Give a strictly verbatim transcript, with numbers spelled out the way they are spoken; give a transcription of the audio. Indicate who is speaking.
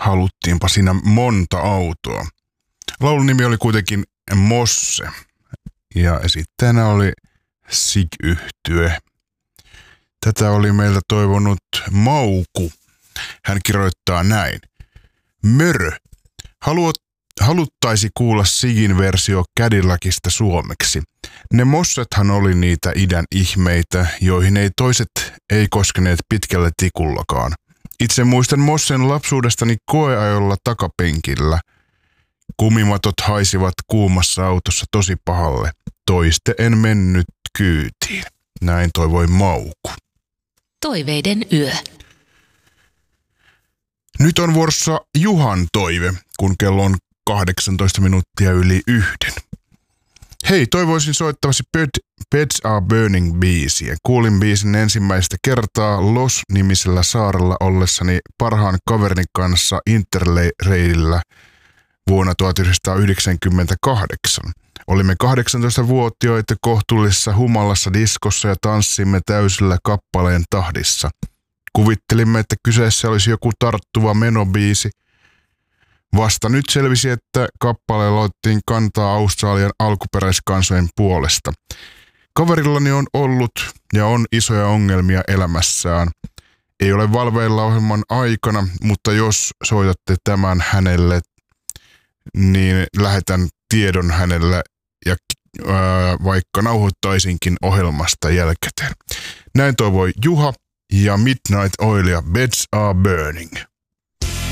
Speaker 1: haluttiinpa siinä monta autoa. Laulun nimi oli kuitenkin Mosse ja esittäjänä oli Sig-yhtye. Tätä oli meiltä toivonut Mauku. Hän kirjoittaa näin. Mörö. Haluat, haluttaisi kuulla Sigin versio Cadillacista suomeksi. Ne mossethan oli niitä idän ihmeitä, joihin ei toiset ei koskeneet pitkällä tikullakaan. Itse muistan Mossen lapsuudestani koeajolla takapenkillä. Kumimatot haisivat kuumassa autossa tosi pahalle. Toiste en mennyt kyytiin. Näin toivoi Mauku.
Speaker 2: Toiveiden yö.
Speaker 1: Nyt on vuorossa Juhan toive, kun kello on kahdeksantoista minuuttia yli yhden. Hei, toivoisin soittavasi Beds Are Burning-biisiä. Kuulin biisin ensimmäistä kertaa Los-nimisellä saarella ollessani parhaan kaverini kanssa Interrailillä vuonna tuhatyhdeksänsataayhdeksänkymmentäkahdeksan. Olimme kahdeksantoistavuotiaita kohtuullisessa humalassa diskossa ja tanssimme täysillä kappaleen tahdissa. Kuvittelimme, että kyseessä olisi joku tarttuva menobiisi. Vasta nyt selvisi, että kappaleella otettiin kantaa Australian alkuperäiskansojen puolesta. Kaverillani on ollut ja on isoja ongelmia elämässään. Ei ole valveilla ohjelman aikana, mutta jos soitatte tämän hänelle, niin lähetän tiedon hänelle ja ää, vaikka nauhoittaisinkin ohjelmasta jälkikäteen. Näin toivoi Juha ja Midnight Oilia Beds Are Burning.